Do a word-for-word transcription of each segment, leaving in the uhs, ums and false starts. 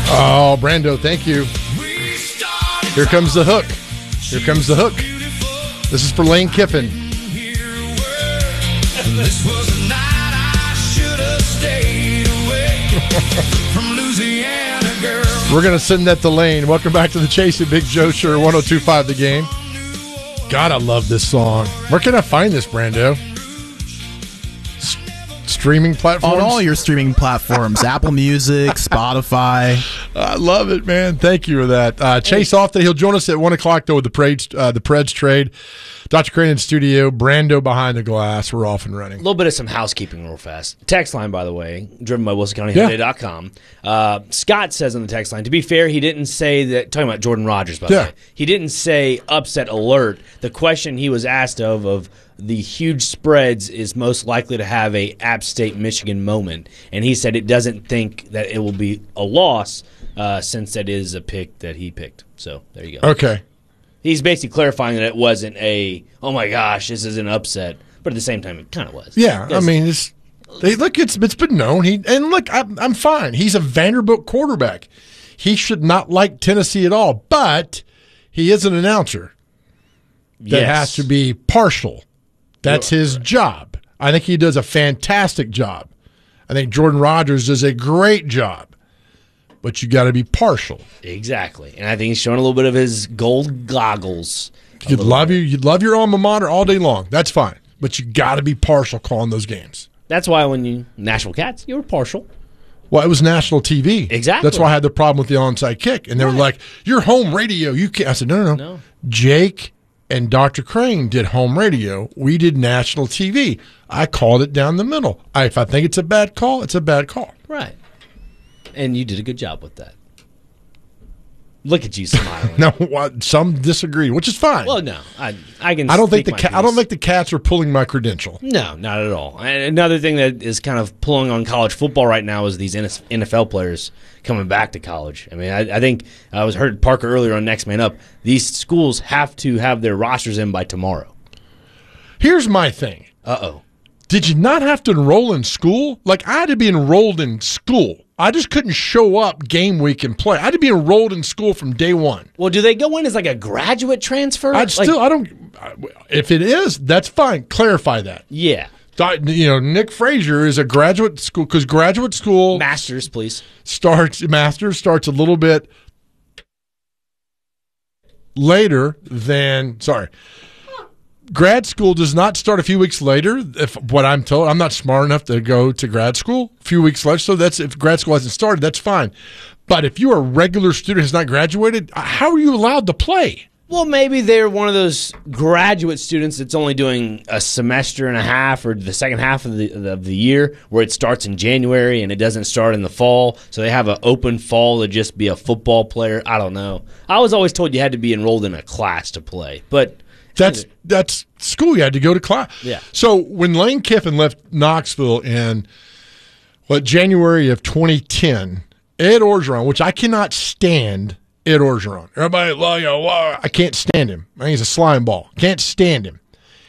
Oh, Brando, thank you. Here comes the hook. Here comes the hook. This is for Lane Kiffin. This was the night I should have stayed away from Louisiana, girl. We're going to send that to Lane. Welcome back to the Chase and Big Joe Show, one oh two point five The Game. God, I love this song. Where can I find this, Brando? S- streaming platforms? On all your streaming platforms. Apple Music, Spotify. I love it, man. Thank you for that. Uh, Chase off today. He'll join us at one o'clock, though, with the Preds, uh, the Preds trade. Doctor Crane in studio. Brando behind the glass. We're off and running. A little bit of some housekeeping real fast. Text line, by the way, driven by Wilson County Yeah. Hyundai dot com. Uh, Scott says on the text line, to be fair, he didn't say that, talking about Jordan Rodgers, by the Yeah. way, he didn't say upset alert. The question he was asked of, of the huge spreads is most likely to have a App State Michigan moment. And he said it doesn't think that it will be a loss uh, since that is a pick that he picked. So there you go. Okay. He's basically clarifying that it wasn't a, oh my gosh, this is an upset. But at the same time, it kind of was. Yeah, I Because- mean, it's they, look, it's it's been known. He and look, I'm, I'm fine. He's a Vanderbilt quarterback. He should not like Tennessee at all, but he is an announcer that Yes. has to be partial. That's his job. I think he does a fantastic job. I think Jordan Rodgers does a great job, but you got to be partial. Exactly. And I think he's showing a little bit of his gold goggles. a You'd little love bit. you. You'd love your alma mater all day long. That's fine, but you got to be partial calling those games. That's why when you, Nashville Cats, you were partial. Well, it was national T V. Exactly. That's why I had the problem with the onside kick. And they were Right. like, "You're home radio. You can't." I said, "No, no, no. No. Jake and Doctor Crane did home radio. We did national T V. I called it down the middle. I, if I think it's a bad call, it's a bad call." Right. And you did a good job with that. Look at you smiling. No, what- some disagree, which is fine. Well, no. I, I can I don't think speak the my ca- I don't piece. think the Cats are pulling my credential. No, not at all. And another thing that is kind of pulling on college football right now is these N F L players coming back to college. I mean, I, I think I was heard Parker earlier on Next Man Up. These schools have to have their rosters in by tomorrow. Here's my thing. Uh-oh. Did you not have to enroll in school? Like, I had to be enrolled in school. I just couldn't show up game week and play. I had to be enrolled in school from day one. Well, do they go in as like a graduate transfer? I'd Like- still, I don't, if it is, that's fine. Clarify that. Yeah. Doc- You know, Nick Frazier is a graduate school, because graduate school Masters, please. starts, master's starts a little bit later than, sorry, grad school does not start a few weeks later. If what I'm told, I'm not smart enough to go to grad school a few weeks later. So that's, if grad school hasn't started, that's fine. But if you're a regular student who has not graduated, how are you allowed to play? Well, maybe they're one of those graduate students that's only doing a semester and a half or the second half of the of the year, where it starts in January and it doesn't start in the fall. So they have an open fall to just be a football player. I don't know. I was always told you had to be enrolled in a class to play, but That's that's school. You had to go to class. Yeah. So when Lane Kiffin left Knoxville in what January of twenty ten, Ed Orgeron, which I cannot stand Ed Orgeron. Everybody, well, you know, well, I can't stand him. I think he's a slime ball. Can't stand him.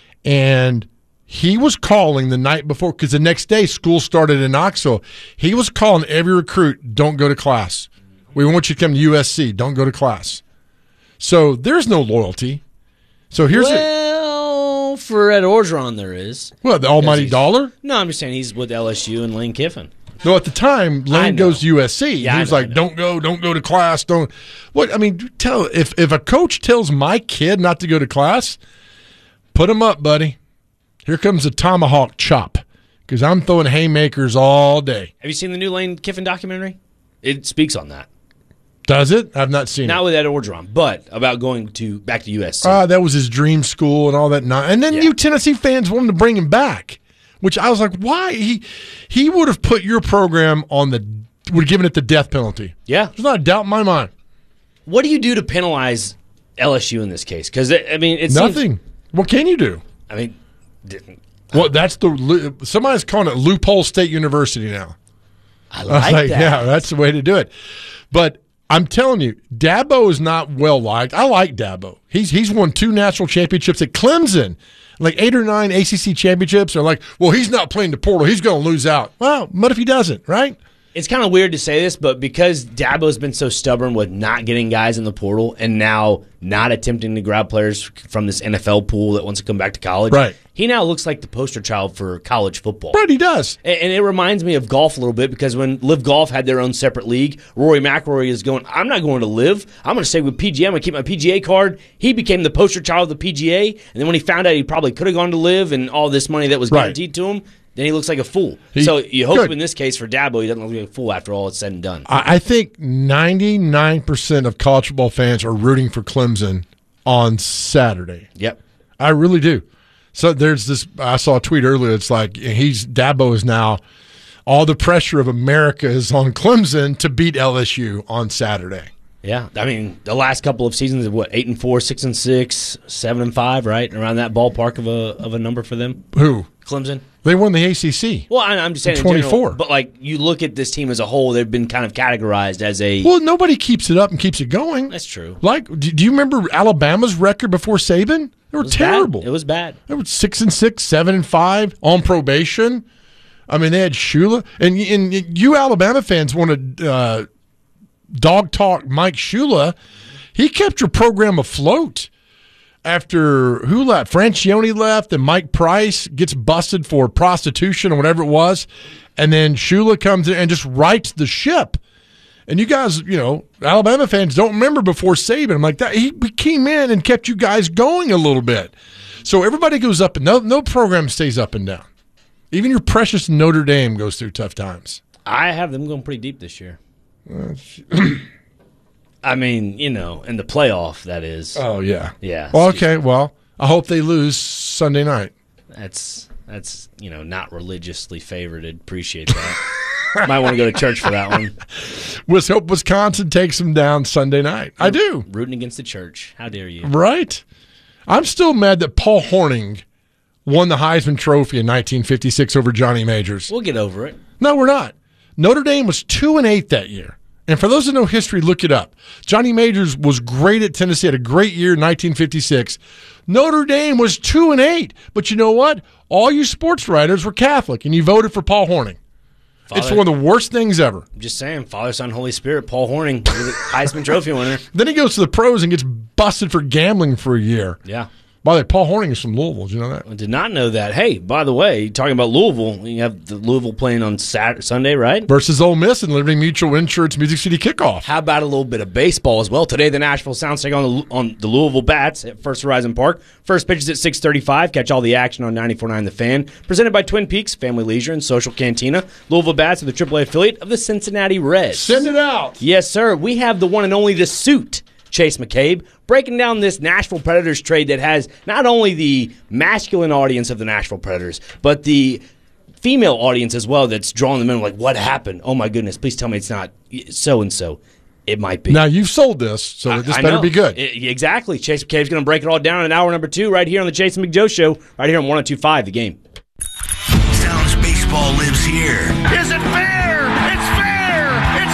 And he was calling the night before, because the next day school started in Knoxville. He was calling every recruit, "Don't go to class. We want you to come to U S C. Don't go to class." So there's no loyalty. So here's a, well, for Ed Orgeron there is. well, the almighty he's- dollar. No, I'm just saying he's with L S U and Lane Kiffin. No, at the time, I Lane know. goes to U S C. Yeah, he I was know, I like, know. "Don't go, don't go to class, don't." What I mean, tell if if a coach tells my kid not to go to class, put him up, buddy. Here comes a tomahawk chop, because I'm throwing haymakers all day. Have you seen the new Lane Kiffin documentary? It speaks on that. Does it? I've not seen Not it. with Ed Orgeron, but about going to back to U S C. Ah, that was his dream school and all that. Not, and then Yeah. you Tennessee fans wanted to bring him back, which I was like, why? He he would have put your program on the would have given it the death penalty. yeah. There's not a doubt in my mind. What do you do to penalize L S U in this case? Because I mean, it's Nothing. What can you do? I mean, didn't- Well, that's the lo- somebody's calling it Loophole State University now. I I like, was like, that. yeah, that's the way to do it. But I'm telling you, Dabo is not well liked. I like Dabo. He's he's won two national championships at Clemson, like eight or nine A C C championships. Are like, well, he's not playing the portal. He's going to lose out. Well, what if he doesn't? Right? It's kind of weird to say this, but because Dabo's been so stubborn with not getting guys in the portal and now not attempting to grab players from this N F L pool that wants to come back to college, Right. he now looks like the poster child for college football. Right, he does. And and it reminds me of golf a little bit because when Live Golf had their own separate league, Rory McIlroy is going, I'm not going to Live. I'm going to stay with P G A. I'm going to keep my P G A card. He became the poster child of the P G A. And then when he found out he probably could have gone to Live and all this money that was Right. guaranteed to him, then he looks like a fool. He- so you hope good. in this case for Dabo, he doesn't look like a fool after all it's said and done. I, I think ninety-nine percent of college football fans are rooting for Clemson on Saturday. Yep. I really do. So there's this. I saw a tweet earlier. It's like he's Dabo is now. All the pressure of America is on Clemson to beat L S U on Saturday. Yeah. I mean, the last couple of seasons of what, eight and four, six and six, seven and five, right? Around that ballpark of a of a number for them. Who? Clemson. They won the A C C. Well, I- I'm just saying in twenty-four. general, but like you look at this team as a whole, they've been kind of categorized as a. Well, nobody keeps it up and keeps it going. That's true. Like, do do you remember Alabama's record before Saban? They were It was terrible. bad. It was bad. They were six and six, seven and five on probation. I mean, they had Shula, and and you Alabama fans want to uh, dog talk Mike Shula. He kept your program afloat after who left? Francione left, and Mike Price gets busted for prostitution or whatever it was, and then Shula comes in and just rights the ship. And you guys, you know, Alabama fans don't remember before Saban. I'm like that. He came in and kept you guys going a little bit. So everybody goes up and no no program stays up and down. Even your precious Notre Dame goes through tough times. I have them going pretty deep this year. I mean, you know, in the playoff, that is. Oh yeah, Yeah. Well, okay. Well, I hope they lose Sunday night. That's that's you know not religiously favored. I'd appreciate that. Might want to go to church for that one. Let's hope Wisconsin takes them down Sunday night. I do. Rooting against the church. How dare you? Right. I'm still mad that Paul Hornung won the Heisman Trophy in nineteen fifty-six over Johnny Majors. We'll get over it. No, we're not. Notre Dame was two and eight that year. And for those who know history, look it up. Johnny Majors was great at Tennessee, had a great year in nineteen fifty-six. Notre Dame was two and eight. But you know what? All you sports writers were Catholic, and you voted for Paul Hornung. It's Father- one of the worst things ever. I'm just saying, Father, Son, Holy Spirit, Paul Hornung, Heisman Trophy winner. Then he goes to the pros and gets busted for gambling for a year. Yeah. By the way, Paul Hornung is from Louisville. Did you know that? I did not know that. Hey, by the way, talking about Louisville, you have the Louisville playing on Saturday, Sunday, right? Versus Ole Miss and Liberty Mutual Insurance Music City kickoff. How about a little bit of baseball as well? Today, the Nashville Sounds take on the, on the Louisville Bats at First Horizon Park. First pitch is at six thirty-five. Catch all the action on ninety-four point nine The Fan. Presented by Twin Peaks, Family Leisure, and Social Cantina. Louisville Bats are the triple A affiliate of the Cincinnati Reds. Send it out. Yes, sir. We have the one and only The Suit, Chase McCabe, breaking down this Nashville Predators trade that has not only the masculine audience of the Nashville Predators, but the female audience as well that's drawing them in like, what happened? Oh, my goodness. Please tell me it's not so-and-so. It might be. Now, you've sold this, so this I better know. be good. I- exactly. Chase McCabe's going to break it all down in hour number two right here on the Jason McJoe Show, right here on one oh two point five The Game. Sounds baseball lives here. Is it fair?